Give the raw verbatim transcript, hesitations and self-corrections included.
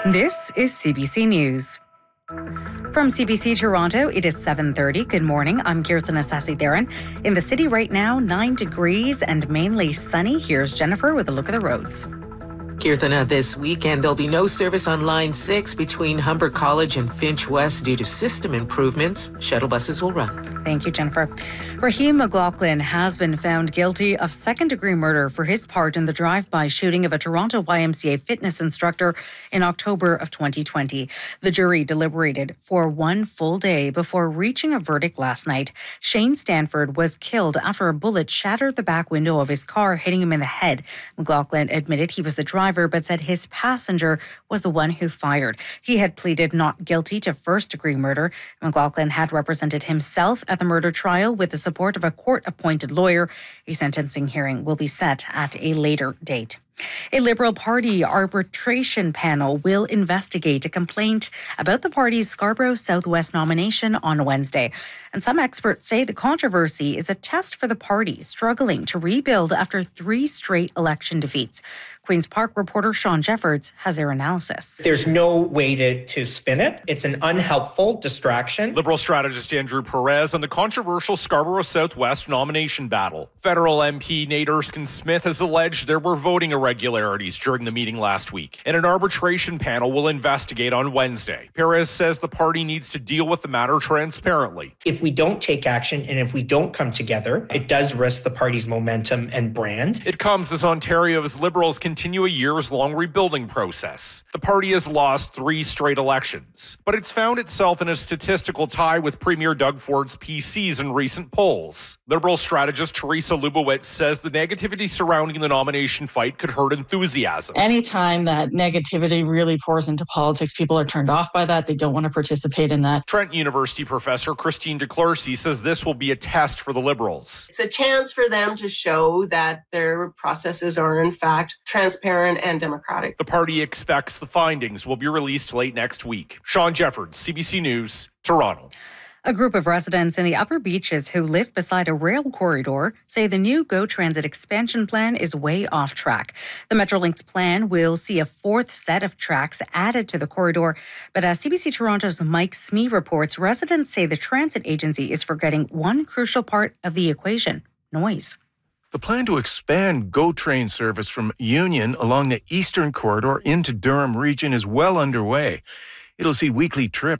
This is C B C News. From C B C Toronto, it is seven thirty. Good morning. I'm Kirtan Asasi-Theron. In the city right now, nine degrees and mainly sunny. Here's Jennifer with a look at the roads. Kirtana, this weekend there'll be no service on Line six between Humber College and Finch West due to system improvements. Shuttle buses will run. Thank you, Jennifer. Raheem McLaughlin has been found guilty of second-degree murder for his part in the drive-by shooting of a Toronto Y M C A fitness instructor in October of twenty twenty. The jury deliberated for one full day before reaching a verdict last night. Shane Stanford was killed after a bullet shattered the back window of his car, hitting him in the head. McLaughlin admitted he was the driver, but said his passenger was the one who fired. He had pleaded not guilty to first-degree murder. McLaughlin had represented himself at the murder trial with the support of a court-appointed lawyer. A sentencing hearing will be set at a later date. A Liberal Party arbitration panel will investigate a complaint about the party's Scarborough Southwest nomination on Wednesday. And some experts say the controversy is a test for the party struggling to rebuild after three straight election defeats. Queen's Park reporter Sean Jeffords has their analysis. There's no way to, to spin it. It's an unhelpful distraction. Liberal strategist Andrew Perez on the controversial Scarborough Southwest nomination battle. Federal M P Nate Erskine-Smith has alleged there were voting irregularities during the meeting last week, and an arbitration panel will investigate on Wednesday. Perez says the party needs to deal with the matter transparently. If we don't take action and if we don't come together, it does risk the party's momentum and brand. It comes as Ontario's Liberals continue a years-long rebuilding process. The party has lost three straight elections, but it's found itself in a statistical tie with Premier Doug Ford's P Cs in recent polls. Liberal strategist Teresa Lubowitz says the negativity surrounding the nomination fight could hurt enthusiasm. Anytime that negativity really pours into politics, people are turned off by that. They don't want to participate in that. Trent University professor Christine DeClercy says this will be a test for the Liberals. It's a chance for them to show that their processes are in fact transparent and democratic. The party expects the findings will be released late next week. Sean Jeffords, C B C News, Toronto. A group of residents in the Upper Beaches who live beside a rail corridor say the new GO Transit expansion plan is way off track. The Metrolinx plan will see a fourth set of tracks added to the corridor. But as C B C Toronto's Mike Smee reports, residents say the transit agency is forgetting one crucial part of the equation: noise. The plan to expand GO Train service from Union along the Eastern Corridor into Durham Region is well underway. It'll see weekly trips